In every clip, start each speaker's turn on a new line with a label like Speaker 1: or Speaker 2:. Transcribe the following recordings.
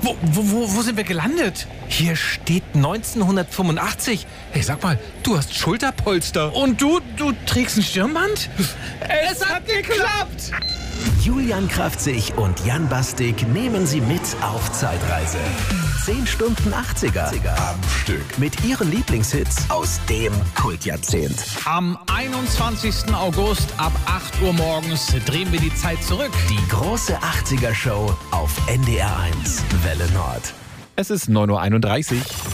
Speaker 1: Wo sind wir gelandet? Hier steht 1985. Hey, sag mal, du hast Schulterpolster. Und du trägst ein Stirnband? Es hat geklappt!
Speaker 2: Julian Kraftzig und Jan Bastik nehmen Sie mit auf Zeitreise. 10 Stunden 80er am Stück. Mit ihren Lieblingshits aus dem Kultjahrzehnt.
Speaker 1: Am 21. August ab 8 Uhr morgens drehen wir die Zeit zurück.
Speaker 2: Die große 80er-Show auf NDR 1, Welle Nord.
Speaker 3: Es ist 9.31 Uhr.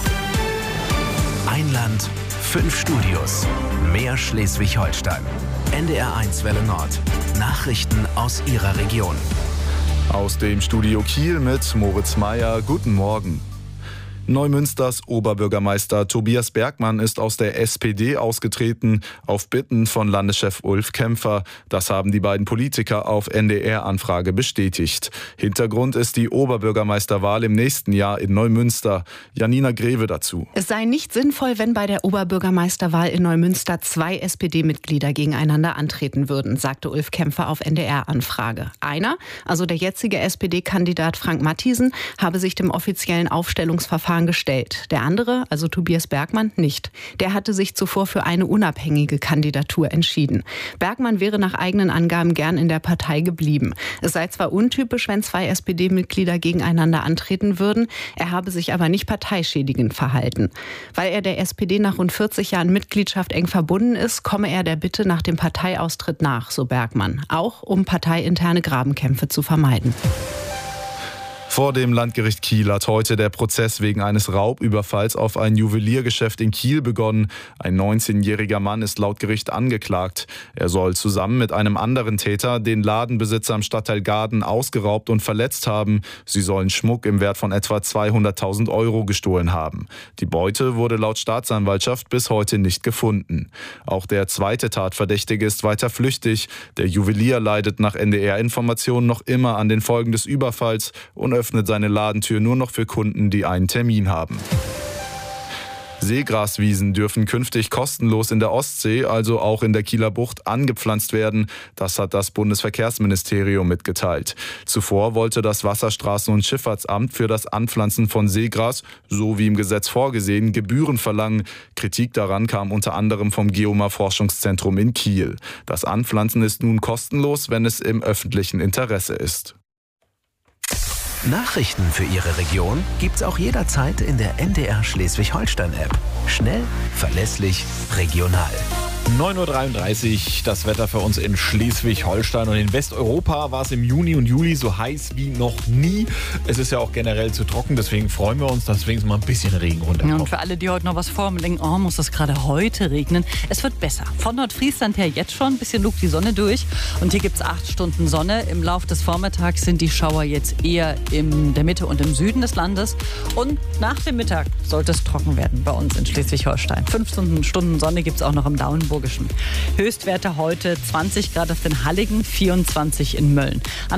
Speaker 2: Ein Land, 5 Studios. Mehr Schleswig-Holstein. NDR 1, Welle Nord. Nachrichten aus Ihrer Region.
Speaker 3: Aus dem Studio Kiel mit Moritz Meyer. Guten Morgen. Neumünsters Oberbürgermeister Tobias Bergmann ist aus der SPD ausgetreten, auf Bitten von Landeschef Ulf Kämpfer. Das haben die beiden Politiker auf NDR-Anfrage bestätigt. Hintergrund ist die Oberbürgermeisterwahl im nächsten Jahr in Neumünster. Janina Greve dazu.
Speaker 4: Es sei nicht sinnvoll, wenn bei der Oberbürgermeisterwahl in Neumünster 2 SPD-Mitglieder gegeneinander antreten würden, sagte Ulf Kämpfer auf NDR-Anfrage. Einer, also der jetzige SPD-Kandidat Frank Mathiesen, habe sich dem offiziellen Aufstellungsverfahren gestellt. Der andere, also Tobias Bergmann, nicht. Der hatte sich zuvor für eine unabhängige Kandidatur entschieden. Bergmann wäre nach eigenen Angaben gern in der Partei geblieben. Es sei zwar untypisch, wenn 2 SPD-Mitglieder gegeneinander antreten würden, er habe sich aber nicht parteischädigend verhalten. Weil er der SPD nach rund 40 Jahren Mitgliedschaft eng verbunden ist, komme er der Bitte nach dem Parteiaustritt nach, so Bergmann. Auch um parteiinterne Grabenkämpfe zu vermeiden.
Speaker 3: Vor dem Landgericht Kiel hat heute der Prozess wegen eines Raubüberfalls auf ein Juweliergeschäft in Kiel begonnen. Ein 19-jähriger Mann ist laut Gericht angeklagt. Er soll zusammen mit einem anderen Täter den Ladenbesitzer im Stadtteil Gaden ausgeraubt und verletzt haben. Sie sollen Schmuck im Wert von etwa 200.000 € gestohlen haben. Die Beute wurde laut Staatsanwaltschaft bis heute nicht gefunden. Auch der zweite Tatverdächtige ist weiter flüchtig. Der Juwelier leidet nach NDR-Informationen noch immer an den Folgen des Überfalls und öffnet seine Ladentür nur noch für Kunden, die einen Termin haben. Seegraswiesen dürfen künftig kostenlos in der Ostsee, also auch in der Kieler Bucht, angepflanzt werden. Das hat das Bundesverkehrsministerium mitgeteilt. Zuvor wollte das Wasserstraßen- und Schifffahrtsamt für das Anpflanzen von Seegras, so wie im Gesetz vorgesehen, Gebühren verlangen. Kritik daran kam unter anderem vom Geomar-Forschungszentrum in Kiel. Das Anpflanzen ist nun kostenlos, wenn es im öffentlichen Interesse ist.
Speaker 2: Nachrichten für Ihre Region gibt's auch jederzeit in der NDR Schleswig-Holstein-App. Schnell, verlässlich, regional.
Speaker 3: 9.33 Uhr, das Wetter für uns in Schleswig-Holstein und in Westeuropa war es im Juni und Juli so heiß wie noch nie. Es ist ja auch generell zu trocken, deswegen freuen wir uns, dass wenigstens mal ein bisschen Regen runterkommt.
Speaker 5: Ja, und für alle, die heute noch was vorhaben und denken, oh, muss das gerade heute regnen? Es wird besser. Von Nordfriesland her jetzt schon, ein bisschen lugt die Sonne durch und hier gibt es 8 Stunden Sonne. Im Laufe des Vormittags sind die Schauer jetzt eher in der Mitte und im Süden des Landes und nach dem Mittag sollte es trocken werden bei uns in Schleswig-Holstein. 5 Stunden Sonne gibt es auch noch im Dauenburgischen. Höchstwerte heute 20 Grad auf den Halligen, 24 in Mölln.